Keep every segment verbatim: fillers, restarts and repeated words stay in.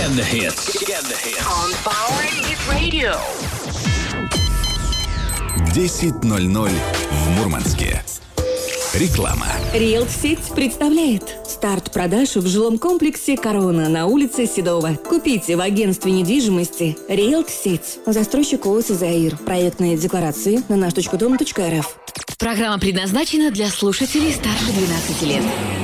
Get the hits. Get the hits. On Power Hit Radio. десять ноль ноль в Мурманске. Реклама. Риэлт-сеть представляет старт продаж в жилом комплексе «Корона» на улице Седова. Купите в агентстве недвижимости Риэлт-сеть. Застройщик ООО «Заир». Проектные декларации на наш точка дом точка эр эф. Программа предназначена для слушателей старше двенадцати лет.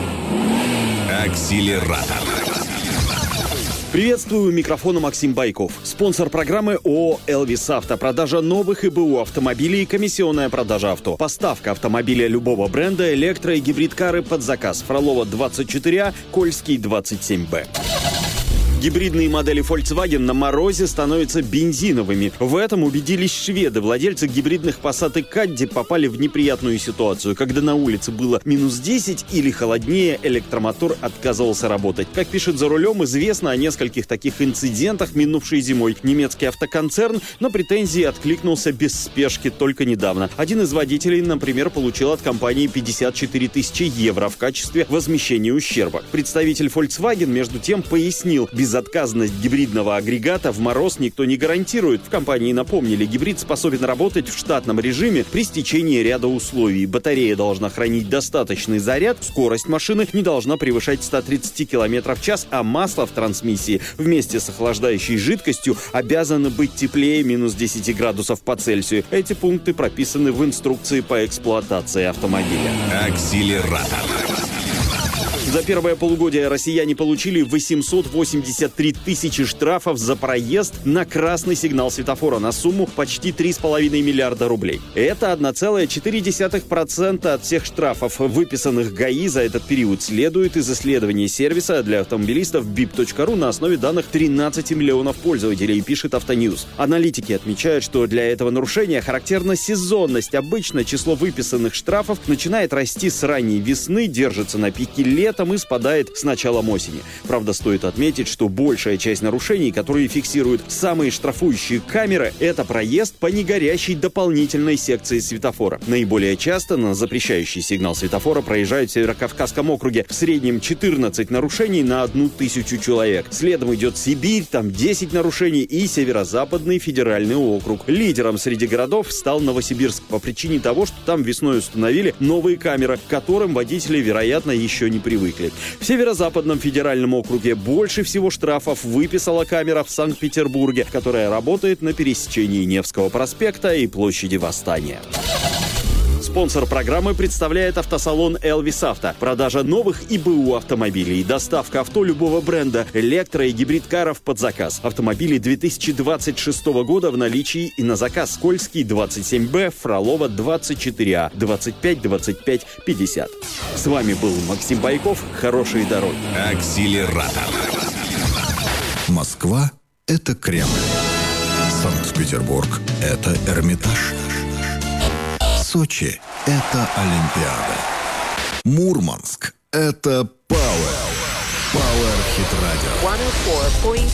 Акселератор. Приветствую, у микрофона Максим Байков. Спонсор программы ООО «Элвис Авто». Продажа новых и бэ у автомобилей, комиссионная продажа авто. Поставка автомобиля любого бренда, электро- и гибрид-кары под заказ. Фролова двадцать четыре А, Кольский двадцать семь Б. Гибридные модели Volkswagen на морозе становятся бензиновыми. В этом убедились шведы. Владельцы гибридных Passat и Caddy попали в неприятную ситуацию. Когда на улице было минус десять или холоднее, электромотор отказывался работать. Как пишет «За рулем», известно о нескольких таких инцидентах минувшей зимой. Немецкий автоконцерн на претензии откликнулся без спешки только недавно. Один из водителей, например, получил от компании пятьдесят четыре тысячи евро в качестве возмещения ущерба. Представитель Volkswagen, между тем, пояснил: безотказность гибридного агрегата в мороз никто не гарантирует. В компании напомнили, гибрид способен работать в штатном режиме при стечении ряда условий. Батарея должна хранить достаточный заряд, скорость машины не должна превышать сто тридцать километров в час, а масло в трансмиссии вместе с охлаждающей жидкостью обязано быть теплее минус десять градусов по Цельсию. Эти пункты прописаны в инструкции по эксплуатации автомобиля. Акселератор. За первое полугодие россияне получили восемьсот восемьдесят три тысячи штрафов за проезд на красный сигнал светофора на сумму почти три с половиной миллиарда рублей. Это одна целая четыре десятых процента от всех штрафов, выписанных ГАИ за этот период, следует из исследования сервиса для автомобилистов би ай пи точка ру на основе данных тринадцати миллионов пользователей, пишет Автоньюз. Аналитики отмечают, что для этого нарушения характерна сезонность. Обычно число выписанных штрафов начинает расти с ранней весны, держится на пике лета и спадает с началом осени. Правда, стоит отметить, что большая часть нарушений, которые фиксируют самые штрафующие камеры, это проезд по негорящей дополнительной секции светофора. Наиболее часто на запрещающий сигнал светофора проезжают в Северокавказском округе. В среднем четырнадцать нарушений на одну тысячу человек. Следом идет Сибирь, там десять нарушений, и Северо-Западный федеральный округ. Лидером среди городов стал Новосибирск по причине того, что там весной установили новые камеры, к которым водители, вероятно, еще не привыкли. В Северо-Западном федеральном округе больше всего штрафов выписала камера в Санкт-Петербурге, которая работает на пересечении Невского проспекта и площади Восстания. Спонсор программы представляет автосалон «Элвис Авто». Продажа новых и бэ у автомобилей. Доставка авто любого бренда, электро- и гибрид-каров под заказ. Автомобили две тысячи двадцать шестого года в наличии и на заказ. Кольский двадцать семь Б, Фролова двадцать четыре А, двадцать пять двадцать пять пятьдесят. С вами был Максим Байков. Хорошей дороги. Акселератор. Москва – это Кремль. Санкт-Петербург – это Эрмитаж. Сочи – это Олимпиада. Мурманск – это Пауэр. Пауэр Хит Радио. сто четыре